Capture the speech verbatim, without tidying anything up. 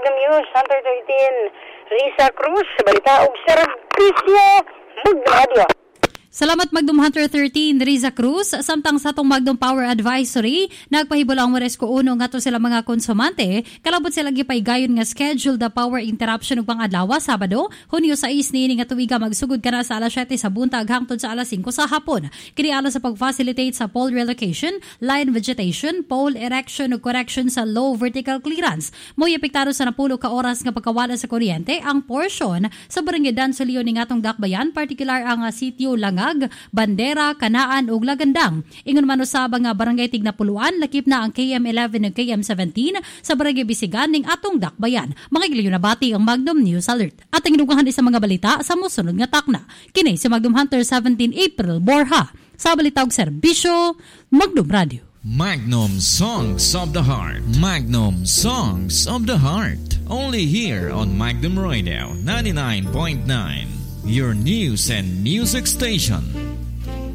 Magnum News, Hunter thirteen, Risa Cruz, balita og serbisyo, mag-radio. Salamat Magnum Hunter thirteen, Riza Cruz. Samtang sa itong Magnum Power Advisory, nagpahibol ang Moresco uno nga to sila mga konsumante. Kalabot sila gipaygayon nga schedule the power interruption ug pang-adlaw Sabado, Hunyo sais niini nga tuiga magsugod kana sa alas siyete sa buntag hangtod sa alas singko sa hapon. Kini alas sa pag-facilitate sa pole relocation, line vegetation, pole erection ug correction sa low vertical clearance. Mo'y epektado sa napulo ka oras nga pagkawala sa kuryente ang portion sa Barangay Dansolio ning atong dakbayan, particular ang uh, sitio Langag, Bandera, Kanaan ug Lagandang. Ingon man usab nga Barangay Tignapuluan, lakip na ang K M eleven ug K M seventeen sa Barangay Bisigan ning atong dakbayan. Mga gilayo na bati ang Magnum News Alert. At ang inugahan sa mga balita sa mosunod nga takna. Kini si Magnum Hunter seventeen April Borja. Sa balita og serbisyo, Magnum Radio. Magnum Songs of the Heart. Magnum Songs of the Heart. Only here on Magnum Radio ninety-nine point nine. Your news and music station.